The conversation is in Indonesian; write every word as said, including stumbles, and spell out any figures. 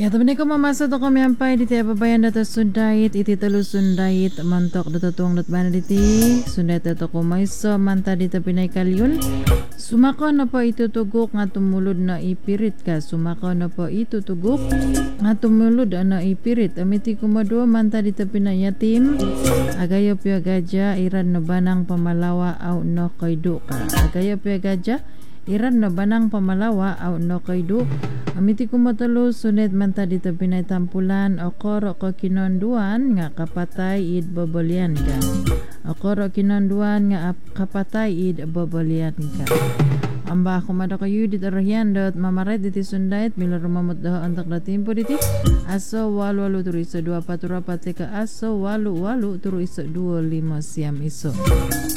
Ya temen ko mamasa to kami ampai di tiap bayan data sundait iti telu sundait mantok data tuang dat bana diti sundait data ko maiso manta di tapinay kalyun sumako na po itutugok nga tumulod na ipirit ka sumako na po itutugok nga tumulod na ipirit amiti kumadua manta di tapinay yatim agayo pyo gaja iran no banang pamalawa au no kaidu ka agayo pyo gaja iran no banang pamalawa au no kaidu amiti kumatalo sunet manta dito pinay tampulan okoro ko kinonduan nga kapatay id babalian ka okoro kinonduan nga kapatay id babalian ka amba kumada kayo dito rahyandot mamaret diti sundait mila rumamot daho antak na timpo diti aso walu walu turu iso dua patura pati ka aso walu walu turu iso dua lima siam iso